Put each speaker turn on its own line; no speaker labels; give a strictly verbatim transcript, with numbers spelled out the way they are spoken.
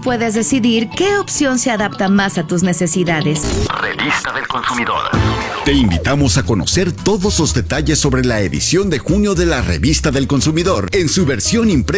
puedes decidir qué opción se adapta más a tus necesidades.
Revista del Consumidor.
Te invitamos a conocer todos los detalles sobre la edición de junio de la Revista del Consumidor en su versión impresa